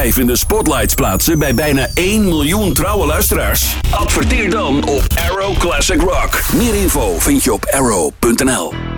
bedrijf in de spotlights plaatsen bij bijna 1 miljoen trouwe luisteraars? Adverteer dan op Arrow Classic Rock. Meer info vind je op arrow.nl.